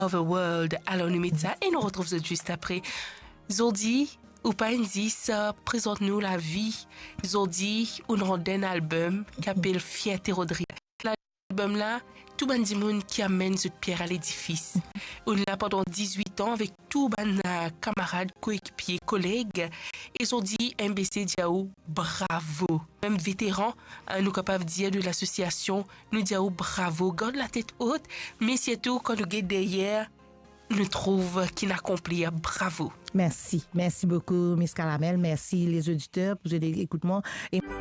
of a World. Alors nous mettons ça et nous retrouvons juste après. Zordi, ou pas ça présente-nous la vie. Zordi, on rend un album qui s'appelle Fierté Rodrigue. L'album là, tout le monde qui amène cette pierre à l'édifice. On l'a pendant 18 ans avec tous les camarades, coéquipiers, collègues. Ils ont dit MBC Diaou, bravo. Même vétérans, nous capables de dire de l'association, nous Diaou, bravo. Garde la tête haute, mais surtout quand nous guettons derrière, nous trouvons qu'il accomplit. Bravo. Merci. Merci beaucoup, Miss Caramel. Merci les auditeurs pour l'écoutement. Et...